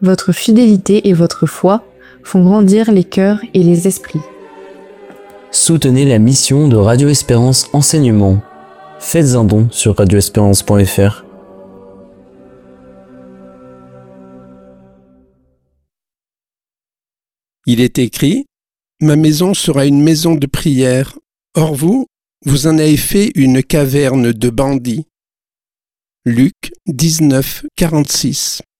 votre fidélité et votre foi font grandir les cœurs et les esprits. Soutenez la mission de Radio Espérance Enseignement. Faites un don sur radioespérance.fr. Il est écrit : Ma maison sera une maison de prière. Or vous en avez fait une caverne de bandits. Luc 19, 46.